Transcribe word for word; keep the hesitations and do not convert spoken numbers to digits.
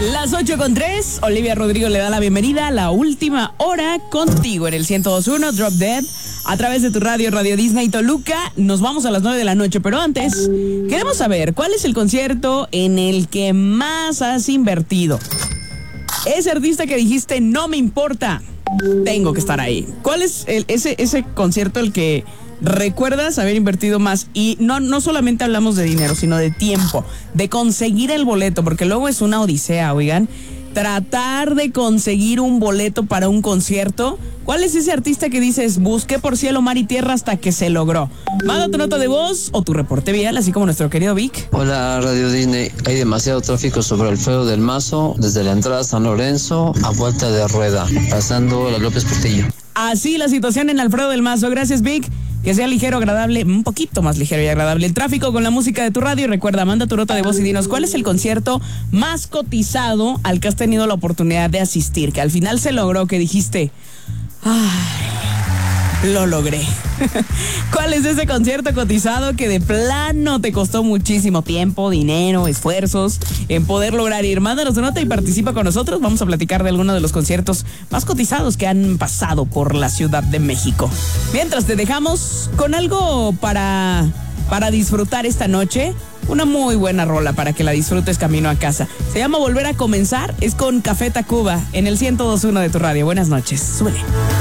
Las ocho con tres, Olivia Rodrigo le da la bienvenida a la última hora contigo en el ciento dos punto uno Drop Dead a través de tu radio, Radio Disney Toluca. Nos vamos a las nueve de la noche, pero antes queremos saber cuál es el concierto en el que más has invertido. Ese artista que dijiste, no me importa, tengo que estar ahí. ¿Cuál es el, ese, ese concierto el que recuerdas haber invertido más? Y no, no solamente hablamos de dinero, sino de tiempo, de conseguir el boleto, porque luego es una odisea, oigan. Tratar de conseguir un boleto para un concierto. ¿Cuál es ese artista que dices, busqué por cielo, mar y tierra hasta que se logró? Manda tu nota de voz o tu reporte vial, así como nuestro querido Vic. Hola, Radio Disney. Hay demasiado tráfico sobre el Feo del Mazo, desde la entrada a San Lorenzo a Vuelta de Rueda, pasando la López Portillo. Así la situación en Alfredo del Mazo. Gracias, Vic. Que sea ligero, agradable, un poquito más ligero y agradable el tráfico con la música de tu radio. Y recuerda, manda tu nota de voz y dinos cuál es el concierto más cotizado al que has tenido la oportunidad de asistir, que al final se logró, que dijiste, ay, lo logré. ¿Cuál es ese concierto cotizado que de plano te costó muchísimo tiempo, dinero, esfuerzos en poder lograr ir? Mándanos tu nota y participa con nosotros. Vamos a platicar de algunos de los conciertos más cotizados que han pasado por la Ciudad de México. Mientras te dejamos con algo para, para disfrutar esta noche. Una muy buena rola para que la disfrutes camino a casa. Se llama Volver a Comenzar. Es con Café Tacuba en el ciento dos punto uno de tu radio. Buenas noches. Súbele.